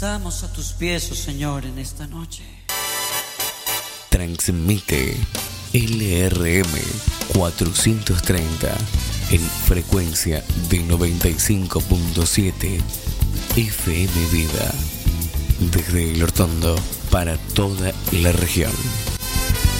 Estamos a tus pies, oh Señor, en esta noche. Transmite LRM 430 en frecuencia de 95.7 FM Vida. Desde El Hortondo para toda la región.